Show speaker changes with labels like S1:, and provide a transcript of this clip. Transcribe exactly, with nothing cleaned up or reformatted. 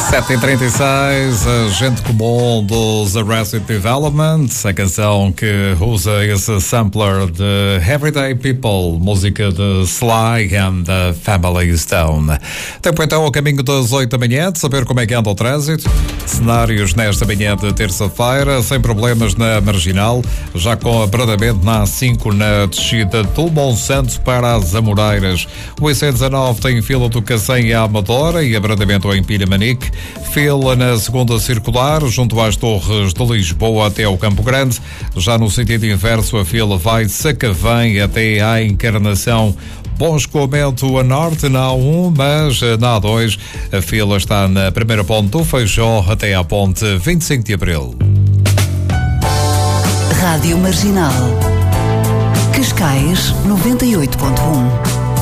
S1: sete e trinta e seis, a gente comum dos Arrested Development, a canção que usa esse sampler de Everyday People, música de Sly and the Family Stone. Tempo então ao caminho das oito da manhã, de saber como é que anda o trânsito. Cenários nesta manhã de terça-feira, sem problemas na Marginal, já com abradamento na A cinco na descida do Monsanto para as Amoreiras. O I C dezanove tem fila do Cacém à Amadora e abradamento em Pilhamanique. Fila na segunda circular, junto às Torres de Lisboa até ao Campo Grande. Já no sentido inverso, a fila vai de Sacavém até à Encarnação. Bom escoamento a norte na A um, mas na A dois a fila está na primeira ponte do Feijó até à ponte vinte e cinco de Abril.
S2: Rádio Marginal. Cascais noventa e oito ponto um.